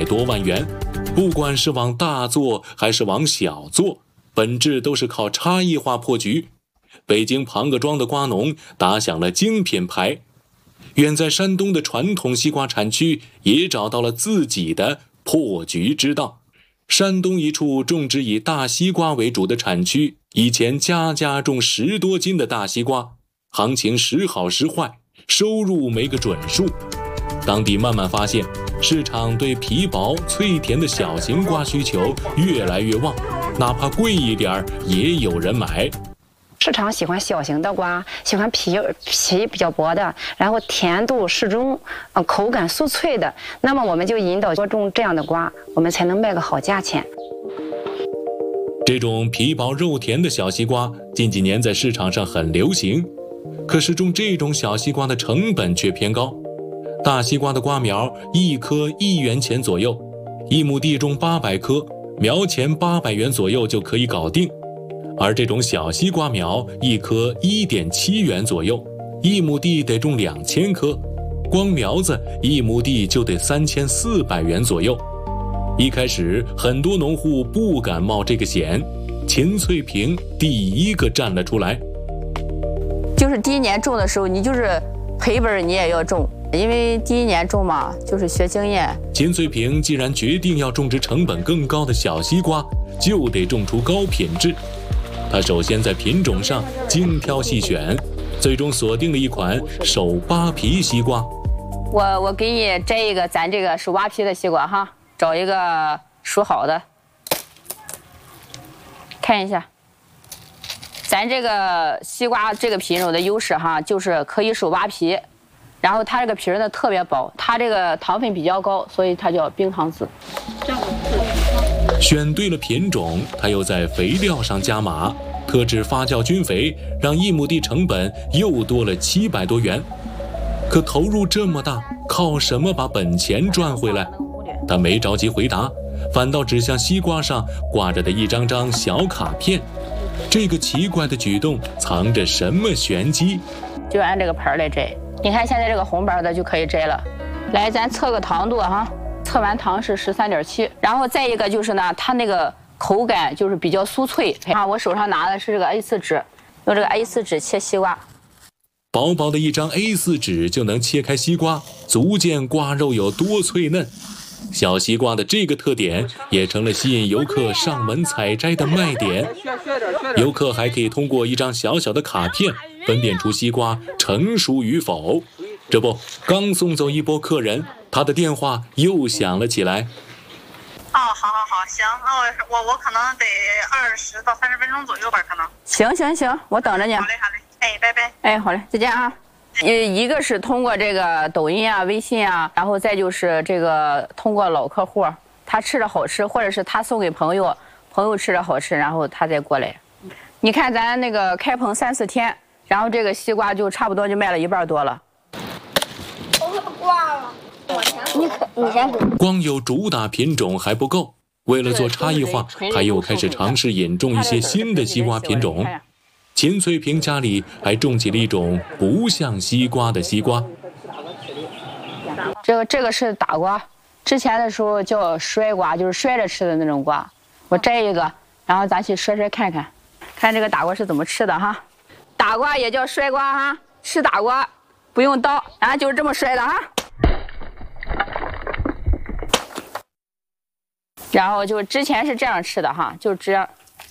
200多万元。不管是往大做还是往小做，本质都是靠差异化破局。北京庞各庄的瓜农打响了精品牌，远在山东的传统西瓜产区也找到了自己的破局之道。山东一处种植以大西瓜为主的产区，以前家家种10多斤的大西瓜，行情时好时坏，收入没个准数。当地慢慢发现，市场对皮薄脆甜的小型瓜需求越来越旺，哪怕贵一点也有人买。 市场喜欢小型的瓜，喜欢皮比较薄的，然后甜度适中，口感酥脆的。那么我们就引导多种这样的瓜，我们才能卖个好价钱。 这种皮薄肉甜的小西瓜近几年在市场上很流行，可是种这种小西瓜的成本却偏高。大西瓜的瓜苗1颗1元钱左右，1亩地种800颗，苗钱800元左右就可以搞定。而这种小西瓜苗1颗1.7元左右，1亩地得种2000颗，光苗子1亩地就得3400元左右。一开始很多农户不敢冒这个险，秦翠萍第一个站了出来。 就是第一年种的时候，你就是赔本你也要种，因为第一年种嘛，就是学经验。 秦翠萍既然决定要种植成本更高的小西瓜，就得种出高品质。他首先在品种上精挑细选，最终锁定了一款手扒皮西瓜。 我给你摘一个咱这个手扒皮的西瓜哈，找一个熟好的，看一下。咱这个西瓜这个品种的优势哈，就是可以手扒皮，然后它这个皮呢特别薄，它这个糖分比较高，所以它叫冰糖紫。 选对了品种，他又在肥料上加码，特制发酵菌肥，让1亩地成本又多了700多元。可投入这么大，靠什么把本钱赚回来？他没着急回答，反倒指向西瓜上挂着的一张张小卡片。这个奇怪的举动藏着什么玄机？ 就按这个盘来摘，你看现在这个红白的就可以摘了。来，咱测个糖度哈。测完糖是13.7，然后再一个就是呢，它那个口感就是比较酥脆啊。我手上拿的是这个 A4 纸，用这个 A4 纸切西瓜。 薄薄的一张 A4 纸就能切开西瓜，足见瓜肉有多脆嫩。小西瓜的这个特点也成了吸引游客上门采摘的卖点。游客还可以通过一张小小的卡片分辨出西瓜成熟与否。这不，刚送走一波客人，他的电话又响了起来。 好，行，我可能得20到30分钟左右吧，可能。 行，我等着你。 好嘞，哎，拜拜。 哎，好嘞，再见啊。一个是通过这个抖音啊、微信啊，然后再就是这个通过老客户，他吃着好吃，或者是他送给朋友，朋友吃着好吃，然后他再过来。你看咱那个开棚3、4天，然后这个西瓜就差不多就卖了1半多了。 挂了，你先给。 光有主打品种还不够，为了做差异化，他又开始尝试引种一些新的西瓜品种。秦翠萍家里还种起了一种不像西瓜的西瓜。 这个是打瓜，之前的时候叫摔瓜，就是摔着吃的那种瓜。我摘一个，然后咱去摔看看，看这个打瓜是怎么吃的哈。打瓜也叫摔瓜哈，吃打瓜不用刀，然后就是这么摔的哈。然后就之前是这样吃的哈，就这样。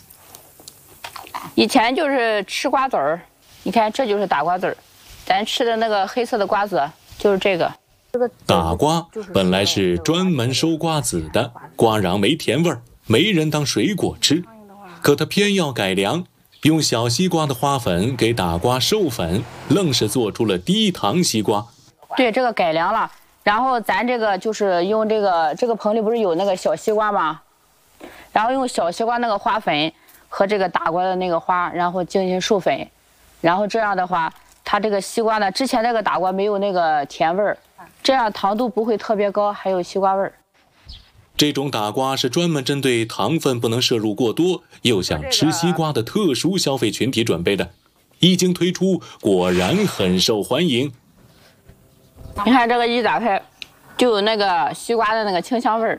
以前就是吃瓜子儿，你看这就是打瓜子儿，咱吃的那个黑色的瓜子就是这个。 打瓜本来是专门收瓜子的，瓜瓤没甜味儿，没人当水果吃。可他偏要改良，用小西瓜的花粉给打瓜授粉，愣是做出了低糖西瓜。 对，这个改良了。然后咱这个就是用这个棚里不是有那个小西瓜吗？然后用小西瓜那个花粉和这个打瓜的那个花，然后进行授粉，然后这样的话，它这个西瓜呢，之前那个打瓜没有那个甜味儿，这样糖度不会特别高，还有西瓜味儿。 这种打瓜是专门针对糖分不能摄入过多，又想吃西瓜的特殊消费群体准备的。一经推出，果然很受欢迎。 你看这个一打开，就有那个西瓜的那个清香味儿。